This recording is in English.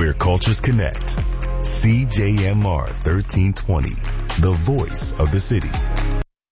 where cultures connect. CJMR 1320, the voice of the city.